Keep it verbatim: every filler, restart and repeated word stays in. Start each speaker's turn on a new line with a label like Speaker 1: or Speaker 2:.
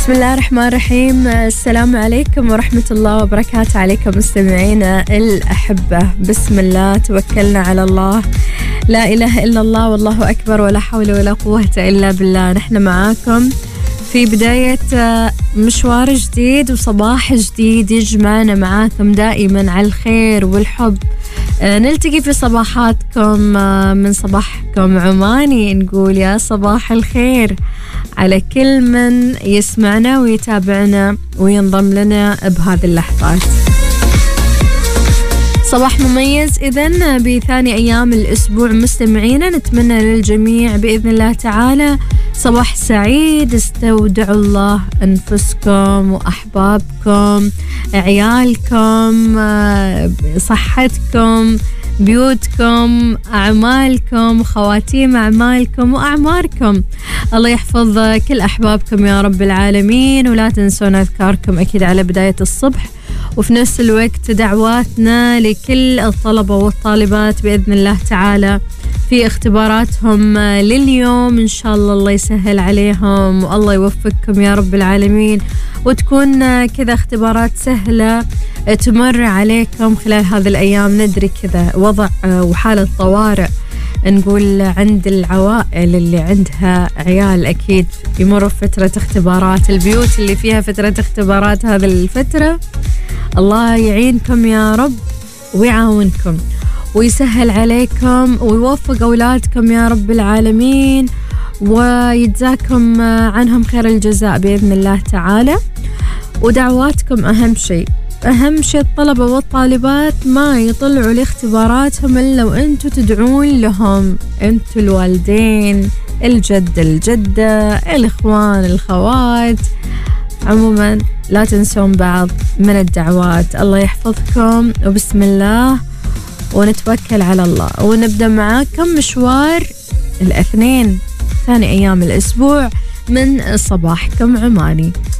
Speaker 1: بسم الله الرحمن الرحيم. السلام عليكم ورحمة الله وبركاته عليكم مستمعينا الأحبة. بسم الله توكلنا على الله، لا إله إلا الله والله أكبر ولا حول ولا قوة إلا بالله. نحن معاكم في بداية مشوار جديد وصباح جديد يجمعنا معاكم دائما على الخير والحب. نلتقي في صباحاتكم من صباحكم عماني، نقول يا صباح الخير على كل من يسمعنا ويتابعنا وينضم لنا بهذه اللحظات. صباح مميز إذن بثاني أيام الأسبوع مستمعينا، نتمنى للجميع بإذن الله تعالى صباح سعيد. استودعوا الله أنفسكم وأحبابكم، عيالكم، صحتكم، بيوتكم، أعمالكم، خواتيم أعمالكم وأعماركم. الله يحفظ كل أحبابكم يا رب العالمين، ولا تنسون أذكاركم أكيد على بداية الصبح، وفي نفس الوقت دعواتنا لكل الطلبة والطالبات بإذن الله تعالى في اختباراتهم لليوم. إن شاء الله الله يسهل عليهم والله يوفقكم يا رب العالمين، وتكون كذا اختبارات سهلة تمر عليكم خلال هذه الأيام. ندري كذا وضع وحالة طوارئ نقول عند العوائل اللي عندها عيال، أكيد يمروا فترة اختبارات. البيوت اللي فيها فترة اختبارات هذه الفترة الله يعينكم يا رب ويعاونكم ويسهل عليكم ويوفق أولادكم يا رب العالمين، ويجزاكم عنهم خير الجزاء بإذن الله تعالى. ودعواتكم أهم شيء، أهم شيء الطلبة والطالبات ما يطلعوا لاختباراتهم إلا وأنتوا تدعون لهم، أنتوا الوالدين، الجد الجدة، الإخوان الخوات، عموما لا تنسون بعض من الدعوات. الله يحفظكم، وبسم الله ونتوكل على الله ونبدأ معاكم مشوار الاثنين ثاني أيام الأسبوع من صباحكم عماني.